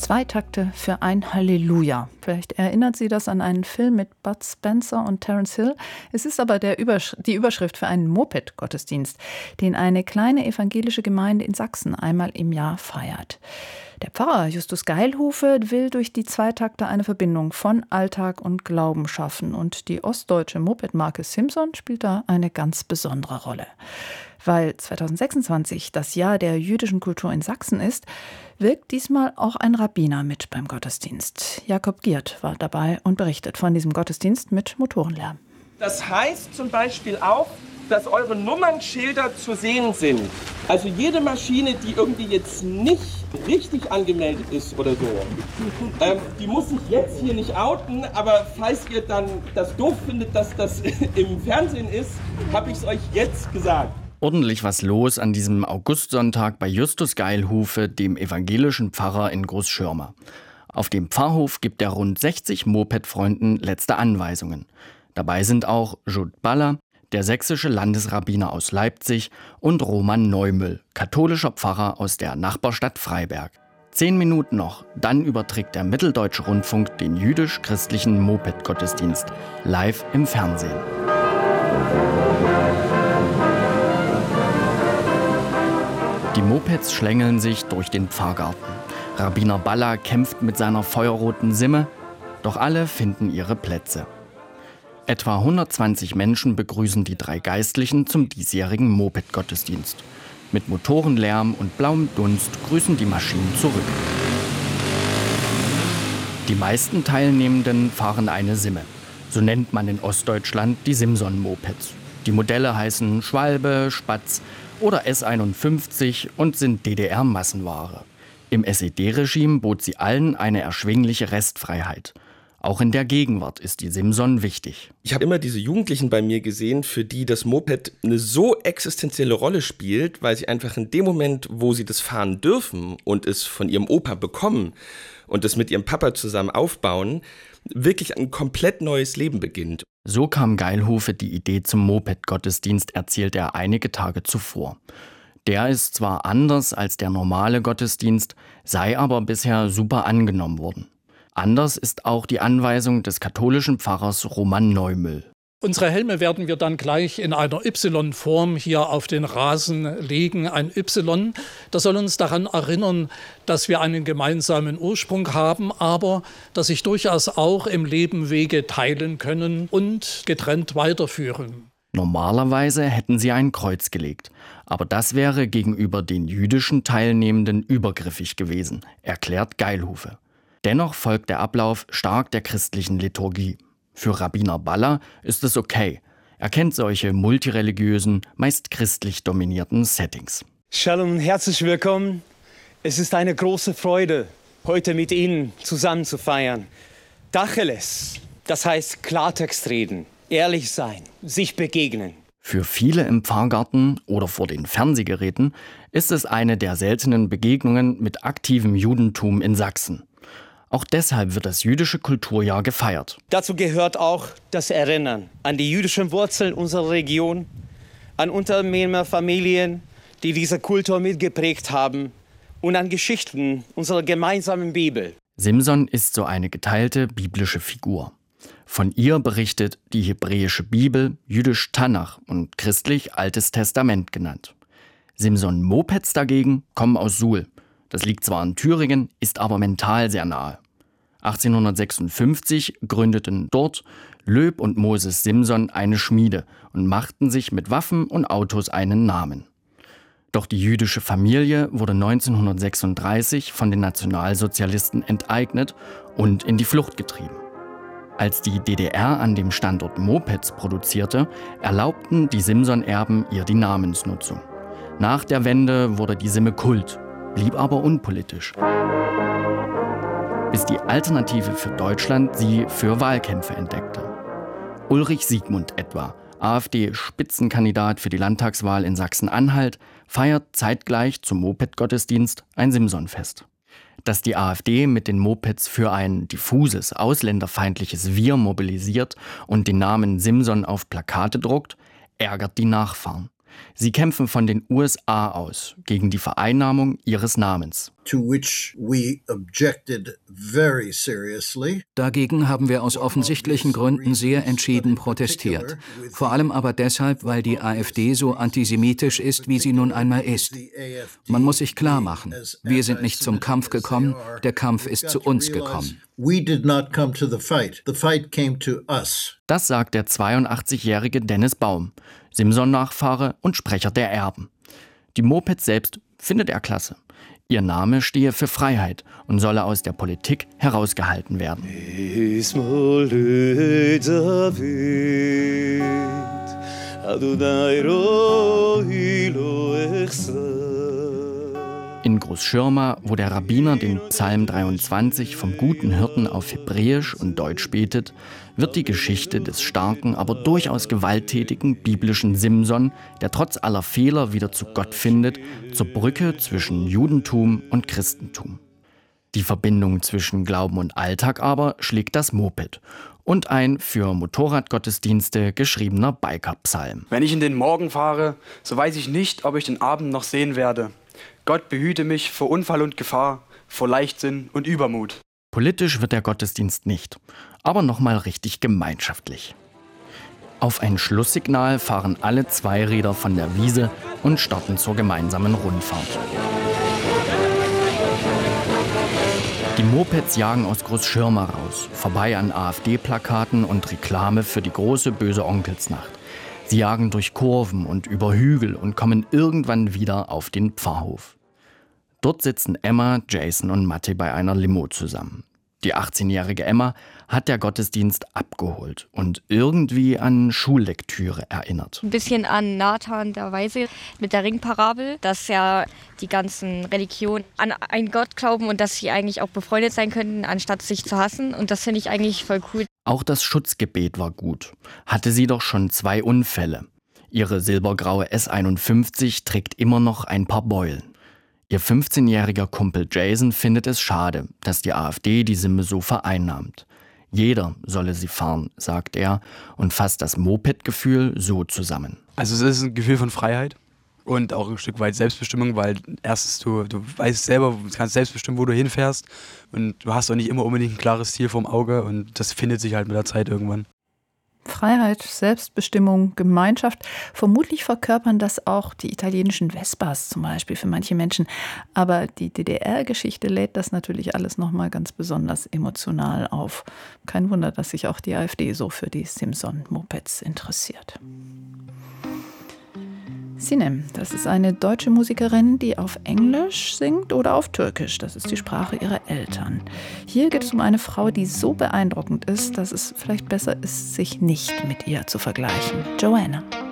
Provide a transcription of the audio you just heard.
2 Takte für ein Halleluja. Vielleicht erinnert Sie das an einen Film mit Bud Spencer und Terence Hill. Es ist aber die Überschrift für einen Moped-Gottesdienst, den eine kleine evangelische Gemeinde in Sachsen einmal im Jahr feiert. Der Pfarrer Justus Geilhufe will durch die 2 Takte eine Verbindung von Alltag und Glauben schaffen. Und die ostdeutsche Moped-Marke Simson spielt da eine ganz besondere Rolle. Weil 2026 das Jahr der jüdischen Kultur in Sachsen ist, wirkt diesmal auch ein Rabbiner mit beim Gottesdienst. Jakob Giert war dabei und berichtet von diesem Gottesdienst mit Motorenlärm. Das heißt zum Beispiel auch, dass eure Nummernschilder zu sehen sind. Also jede Maschine, die irgendwie jetzt nicht richtig angemeldet ist oder so, die muss sich jetzt hier nicht outen, aber falls ihr dann das doof findet, dass das im Fernsehen ist, habe ich es euch jetzt gesagt. Ordentlich was los an diesem Augustsonntag bei Justus Geilhufe, dem evangelischen Pfarrer in Großschirma. Auf dem Pfarrhof gibt er rund 60 Moped-Freunden letzte Anweisungen. Dabei sind auch Jude Baller, der sächsische Landesrabbiner aus Leipzig, und Roman Neumüll, katholischer Pfarrer aus der Nachbarstadt Freiberg. 10 Minuten noch, dann überträgt der Mitteldeutsche Rundfunk den jüdisch-christlichen Moped-Gottesdienst live im Fernsehen. Die Mopeds schlängeln sich durch den Pfarrgarten. Rabbiner Baller kämpft mit seiner feuerroten Simme, doch alle finden ihre Plätze. Etwa 120 Menschen begrüßen die 3 Geistlichen zum diesjährigen Moped-Gottesdienst. Mit Motorenlärm und blauem Dunst grüßen die Maschinen zurück. Die meisten Teilnehmenden fahren eine Simme. So nennt man in Ostdeutschland die Simson-Mopeds. Die Modelle heißen Schwalbe, Spatz oder S51 und sind DDR-Massenware. Im SED-Regime bot sie allen eine erschwingliche Restfreiheit. Auch in der Gegenwart ist die Simson wichtig. Ich habe immer diese Jugendlichen bei mir gesehen, für die das Moped eine so existenzielle Rolle spielt, weil sie einfach in dem Moment, wo sie das fahren dürfen und es von ihrem Opa bekommen und es mit ihrem Papa zusammen aufbauen, wirklich ein komplett neues Leben beginnt. So kam Geilhufe die Idee zum Moped-Gottesdienst, erzählt er einige Tage zuvor. Der ist zwar anders als der normale Gottesdienst, sei aber bisher super angenommen worden. Anders ist auch die Anweisung des katholischen Pfarrers Roman Neumüll. Unsere Helme werden wir dann gleich in einer Y-Form hier auf den Rasen legen. Ein Y, das soll uns daran erinnern, dass wir einen gemeinsamen Ursprung haben, aber dass sich durchaus auch im Leben Wege teilen können und getrennt weiterführen. Normalerweise hätten sie ein Kreuz gelegt, aber das wäre gegenüber den jüdischen Teilnehmenden übergriffig gewesen, erklärt Geilhufe. Dennoch folgt der Ablauf stark der christlichen Liturgie. Für Rabbiner Baller ist es okay. Er kennt solche multireligiösen, meist christlich dominierten Settings. Shalom und herzlich willkommen. Es ist eine große Freude, heute mit Ihnen zusammen zu feiern. Tacheles, das heißt Klartext reden, ehrlich sein, sich begegnen. Für viele im Pfarrgarten oder vor den Fernsehgeräten ist es eine der seltenen Begegnungen mit aktivem Judentum in Sachsen. Auch deshalb wird das jüdische Kulturjahr gefeiert. Dazu gehört auch das Erinnern an die jüdischen Wurzeln unserer Region, an Unternehmerfamilien, die diese Kultur mitgeprägt haben, und an Geschichten unserer gemeinsamen Bibel. Simson ist so eine geteilte biblische Figur. Von ihr berichtet die hebräische Bibel, jüdisch Tanach und christlich Altes Testament genannt. Simson-Mopeds dagegen kommen aus Suhl. Das liegt zwar in Thüringen, ist aber mental sehr nahe. 1856 gründeten dort Löb und Moses Simson eine Schmiede und machten sich mit Waffen und Autos einen Namen. Doch die jüdische Familie wurde 1936 von den Nationalsozialisten enteignet und in die Flucht getrieben. Als die DDR an dem Standort Mopeds produzierte, erlaubten die Simson-Erben ihr die Namensnutzung. Nach der Wende wurde die Simme Kult, blieb aber unpolitisch. Bis die Alternative für Deutschland sie für Wahlkämpfe entdeckte. Ulrich Siegmund etwa, AfD-Spitzenkandidat für die Landtagswahl in Sachsen-Anhalt, feiert zeitgleich zum Moped-Gottesdienst ein Simson-Fest. Dass die AfD mit den Mopeds für ein diffuses, ausländerfeindliches Wir mobilisiert und den Namen Simson auf Plakate druckt, ärgert die Nachfahren. Sie kämpfen von den USA aus gegen die Vereinnahmung ihres Namens. Dagegen haben wir aus offensichtlichen Gründen sehr entschieden protestiert. Vor allem aber deshalb, weil die AfD so antisemitisch ist, wie sie nun einmal ist. Man muss sich klar machen, wir sind nicht zum Kampf gekommen, der Kampf ist zu uns gekommen. Das sagt der 82-jährige Dennis Baum, Simson-Nachfahre und Sprecher der Erben. Die Mopeds selbst findet er klasse. Ihr Name stehe für Freiheit und solle aus der Politik herausgehalten werden. In Großschirma, wo der Rabbiner den Psalm 23 vom guten Hirten auf Hebräisch und Deutsch betet, wird die Geschichte des starken, aber durchaus gewalttätigen biblischen Simson, der trotz aller Fehler wieder zu Gott findet, zur Brücke zwischen Judentum und Christentum. Die Verbindung zwischen Glauben und Alltag aber schlägt das Moped und ein für Motorradgottesdienste geschriebener Bikerpsalm. Wenn ich in den Morgen fahre, so weiß ich nicht, ob ich den Abend noch sehen werde. Gott behüte mich vor Unfall und Gefahr, vor Leichtsinn und Übermut. Politisch wird der Gottesdienst nicht, aber nochmal richtig gemeinschaftlich. Auf ein Schlusssignal fahren alle Zweiräder von der Wiese und starten zur gemeinsamen Rundfahrt. Die Mopeds jagen aus Großschirma raus, vorbei an AfD-Plakaten und Reklame für die große böse Onkelsnacht. Sie jagen durch Kurven und über Hügel und kommen irgendwann wieder auf den Pfarrhof. Dort sitzen Emma, Jason und Matti bei einer Limo zusammen. Die 18-jährige Emma hat der Gottesdienst abgeholt und irgendwie an Schullektüre erinnert. Ein bisschen an Nathan der Weise mit der Ringparabel, dass ja die ganzen Religionen an einen Gott glauben und dass sie eigentlich auch befreundet sein könnten, anstatt sich zu hassen. Und das finde ich eigentlich voll cool. Auch das Schutzgebet war gut. Hatte sie doch schon 2 Unfälle. Ihre silbergraue S51 trägt immer noch ein paar Beulen. Ihr 15-jähriger Kumpel Jason findet es schade, dass die AfD die Simme so vereinnahmt. Jeder solle sie fahren, sagt er und fasst das Moped-Gefühl so zusammen. Also es ist ein Gefühl von Freiheit und auch ein Stück weit Selbstbestimmung, weil erstens du weißt selber, du kannst selbst bestimmen, wo du hinfährst und du hast auch nicht immer unbedingt ein klares Ziel vorm Auge und das findet sich halt mit der Zeit irgendwann. Freiheit, Selbstbestimmung, Gemeinschaft. Vermutlich verkörpern das auch die italienischen Vespas zum Beispiel für manche Menschen. Aber die DDR-Geschichte lädt das natürlich alles nochmal ganz besonders emotional auf. Kein Wunder, dass sich auch die AfD so für die Simson-Mopeds interessiert. Sinem, das ist eine deutsche Musikerin, die auf Englisch singt oder auf Türkisch. Das ist die Sprache ihrer Eltern. Hier geht es um eine Frau, die so beeindruckend ist, dass es vielleicht besser ist, sich nicht mit ihr zu vergleichen. Joanna.